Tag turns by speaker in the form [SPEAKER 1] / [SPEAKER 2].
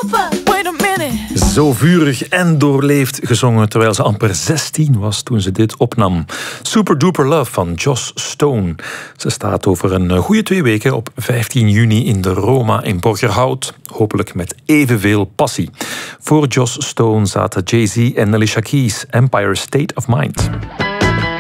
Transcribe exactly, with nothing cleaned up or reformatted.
[SPEAKER 1] Wait a minute.
[SPEAKER 2] Zo vurig en doorleefd gezongen terwijl ze amper zestien was toen ze dit opnam. Super Duper Love van Joss Stone. Ze staat over een goede twee weken op vijftien juni in de Roma in Borgerhout. Hopelijk met evenveel passie. Voor Joss Stone zaten Jay-Z en Alicia Keys, Empire State of Mind.